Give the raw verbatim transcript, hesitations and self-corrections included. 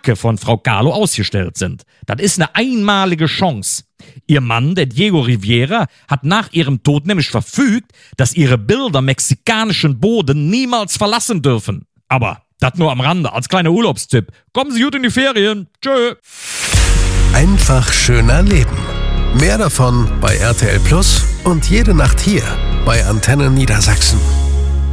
Werke von Frau Kahlo ausgestellt sind. Das ist eine einmalige Chance. Ihr Mann, der Diego Rivera, hat nach ihrem Tod nämlich verfügt, dass ihre Bilder mexikanischen Boden niemals verlassen dürfen. Aber das nur am Rande, als kleiner Urlaubstipp. Kommen Sie gut in die Ferien. Tschö. Einfach schöner Leben. Mehr davon bei R T L Plus und jede Nacht hier bei Antenne Niedersachsen.